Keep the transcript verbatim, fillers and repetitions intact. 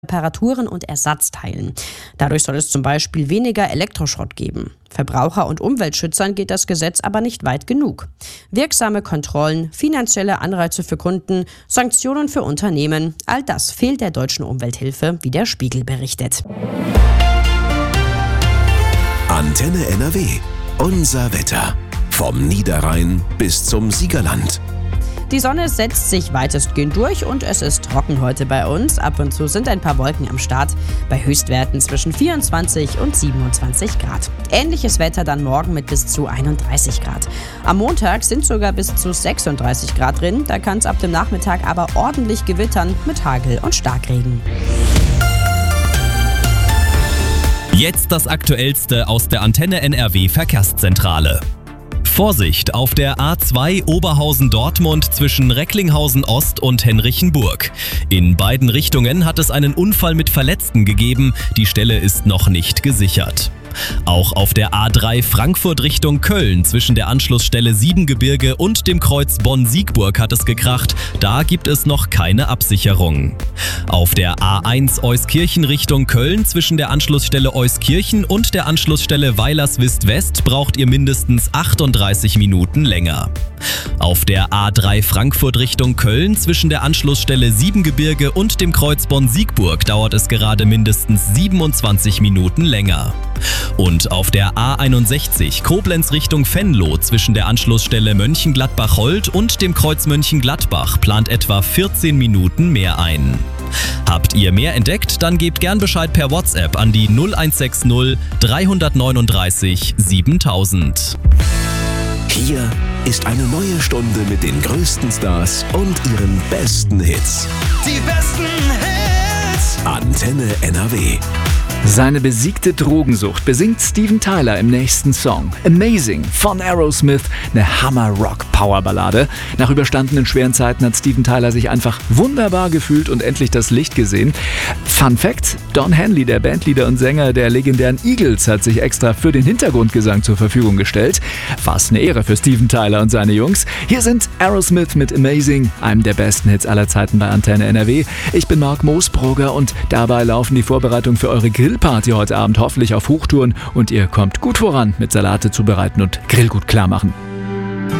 Reparaturen und Ersatzteilen. Dadurch soll es zum Beispiel weniger Elektroschrott geben. Verbraucher- und Umweltschützern geht das Gesetz aber nicht weit genug. Wirksame Kontrollen, finanzielle Anreize für Kunden, Sanktionen für Unternehmen, all das fehlt der deutschen Umwelthilfe, wie der Spiegel berichtet. Antenne N R W. Unser Wetter. Vom Niederrhein bis zum Siegerland. Die Sonne setzt sich weitestgehend durch und es ist trocken heute bei uns. Ab und zu sind ein paar Wolken am Start, bei Höchstwerten zwischen vierundzwanzig und siebenundzwanzig Grad. Ähnliches Wetter dann morgen mit bis zu einunddreißig Grad. Am Montag sind sogar bis zu sechsunddreißig Grad drin, da kann es ab dem Nachmittag aber ordentlich gewittern mit Hagel und Starkregen. Jetzt das Aktuellste aus der Antenne N R W Verkehrszentrale. Vorsicht auf der A zwei Oberhausen-Dortmund zwischen Recklinghausen Ost und Henrichenburg. In beiden Richtungen hat es einen Unfall mit Verletzten gegeben. Die Stelle ist noch nicht gesichert. Auch auf der A drei Frankfurt Richtung Köln zwischen der Anschlussstelle Siebengebirge und dem Kreuz Bonn-Siegburg hat es gekracht. Da gibt es noch keine Absicherung. Auf der A eins Euskirchen Richtung Köln zwischen der Anschlussstelle Euskirchen und der Anschlussstelle Weilerswist-West braucht ihr mindestens achtunddreißig Minuten länger. Auf der A drei Frankfurt Richtung Köln zwischen der Anschlussstelle Siebengebirge und dem Kreuz Bonn-Siegburg dauert es gerade mindestens siebenundzwanzig Minuten länger. Und auf der A einundsechzig Koblenz Richtung Venlo zwischen der Anschlussstelle Mönchengladbach-Holt und dem Kreuz Mönchengladbach plant etwa vierzehn Minuten mehr ein. Habt ihr mehr entdeckt? Dann gebt gern Bescheid per WhatsApp an die null eins sechs null drei neun drei siebentausend. Hier ist eine neue Stunde mit den größten Stars und ihren besten Hits. Die besten Hits. Antenne N R W. Seine besiegte Drogensucht besingt Steven Tyler im nächsten Song. Amazing von Aerosmith, eine Hammer-Rock-Power-Ballade. Nach überstandenen schweren Zeiten hat Steven Tyler sich einfach wunderbar gefühlt und endlich das Licht gesehen. Fun Fact: Don Henley, der Bandleader und Sänger der legendären Eagles, hat sich extra für den Hintergrundgesang zur Verfügung gestellt. Fast eine Ehre für Steven Tyler und seine Jungs. Hier sind Aerosmith mit Amazing, einem der besten Hits aller Zeiten bei Antenne N R W. Ich bin Marc Moosbrugger und dabei laufen die Vorbereitungen für eure Grillparty heute Abend hoffentlich auf Hochtouren und ihr kommt gut voran mit Salate zubereiten und Grillgut klar machen.